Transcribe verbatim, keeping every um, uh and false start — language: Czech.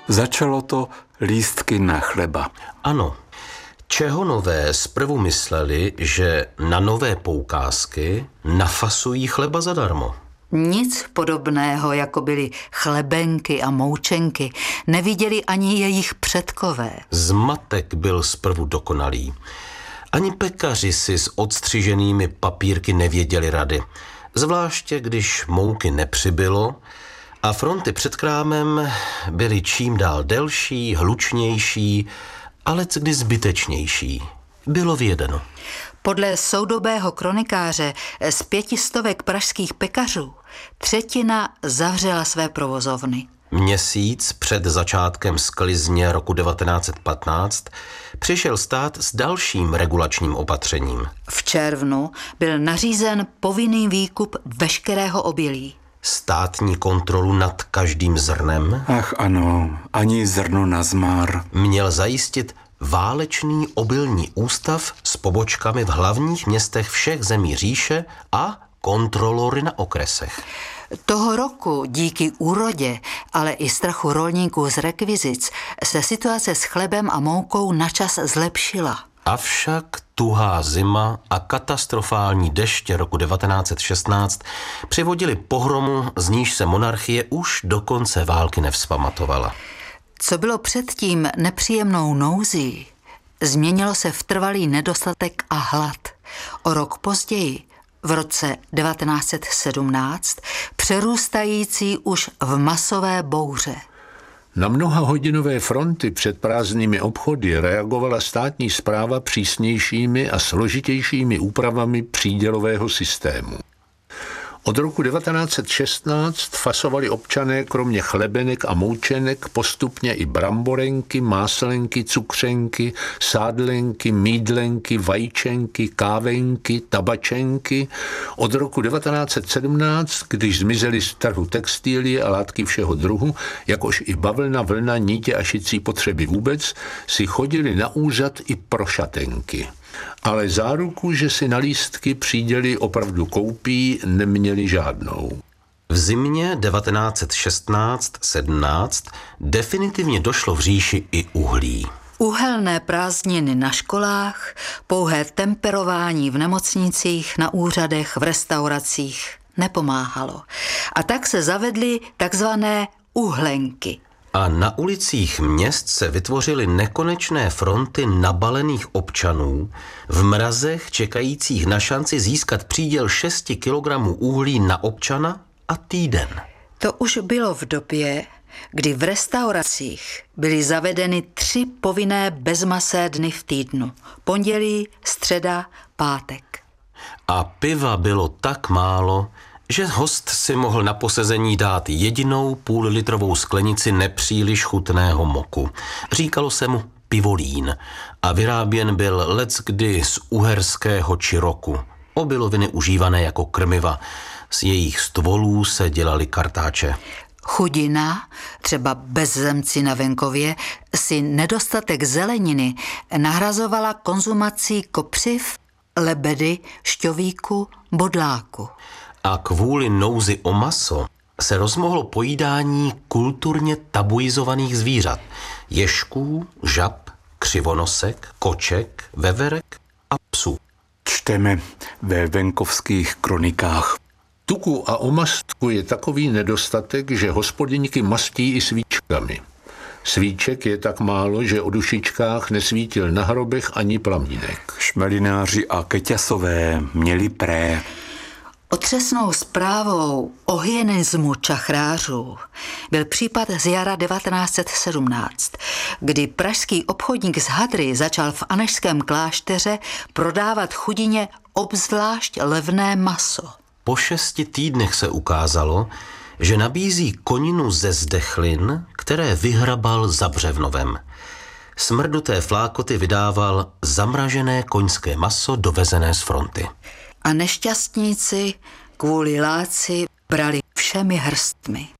Začalo to lístky na chleba. Ano. Čehonové zprvu mysleli, že na nové poukázky nafasují chleba zadarmo. Nic podobného, jako byly chlebenky a moučenky, neviděli ani jejich předkové. Zmatek byl zprvu dokonalý. Ani pekaři si s odstřiženými papírky nevěděli rady. Zvláště, když mouky nepřibylo a fronty před krámem byly čím dál delší, hlučnější, ale kdy zbytečnější. Bylo vědeno. Podle soudobého kronikáře z pětistovek pražských pekařů třetina zavřela své provozovny. Měsíc před začátkem sklizně roku devatenáct set patnáct přišel stát s dalším regulačním opatřením. V červnu byl nařízen povinný výkup veškerého obilí. Státní kontrolu nad každým zrnem. Ach ano, ani zrno na zmar. Měl zajistit válečný obilní ústav s pobočkami v hlavních městech všech zemí říše a kontrolory na okresech. Toho roku díky úrodě, ale i strachu rolníků z rekvizic se situace s chlebem a moukou načas zlepšila. Avšak tuhá zima a katastrofální deště roku devatenáct set šestnáct přivodili pohromu, z níž se monarchie už do konce války nevzpamatovala. Co bylo předtím nepříjemnou nouzí, změnilo se v trvalý nedostatek a hlad. O rok později, v roce devatenáct set sedmnáct, přerůstající už v masové bouře. Na mnohahodinové fronty před prázdnými obchody reagovala státní správa přísnějšími a složitějšími úpravami přídělového systému. Od roku devatenáct set šestnáct fasovali občané kromě chlebenek a moučenek postupně i bramborenky, máslenky, cukřenky, sádlenky, mídlenky, vajíčenky, kávenky, tabačenky. Od roku devatenáct set sedmnáct, když zmizely z trhu textilie a látky všeho druhu, jakož i bavlna, vlna, nítě a šicí potřeby vůbec, si chodili na úřad i pro šatenky. Ale záruku, že si na lístky příděly opravdu koupí, neměli žádnou. V zimě devatenáct set šestnáct sedmnáct definitivně došlo v říši i uhlí. Uhelné prázdniny na školách, pouhé temperování v nemocnicích, na úřadech, v restauracích nepomáhalo. A tak se zavedly takzvané uhlenky. A na ulicích měst se vytvořily nekonečné fronty nabalených občanů v mrazech čekajících na šanci získat příděl šesti kilogramů uhlí na občana a týden. To už bylo v době, kdy v restauracích byly zavedeny tři povinné bezmasé dny v týdnu. Pondělí, středa, pátek. A piva bylo tak málo, že host si mohl na posezení dát jedinou půllitrovou sklenici nepříliš chutného moku. Říkalo se mu pivolín a vyráběn byl leckdy z uherského čiroku. Obiloviny užívané jako krmiva. Z jejich stvolů se dělaly kartáče. Chudina, třeba bezzemci na venkově, si nedostatek zeleniny nahrazovala konzumací kopřiv, lebedy, šťovíku, bodláku. A kvůli nouzi o maso se rozmohlo pojídání kulturně tabuizovaných zvířat. Ježků, žab, křivonosek, koček, veverek a psů. Čteme ve venkovských kronikách. Tuku a omastku je takový nedostatek, že hospodyňky mastí i svíčkami. Svíček je tak málo, že o dušičkách nesvítil na hrobech ani plamínek. Šmelináři a keťasové měli pré. Otřesnou zprávou o hyenismu čachrářů byl případ z jara devatenáct set sedmnáct, kdy pražský obchodník z Hadry začal v Anežském klášteře prodávat chudině obzvlášť levné maso. Po šesti týdnech se ukázalo, že nabízí koninu ze zdechlin, které vyhrabal za Břevnovem. Smrduté flákoty vydával zamražené koňské maso dovezené z fronty. A nešťastníci kvůli láci brali všemi hrstmi.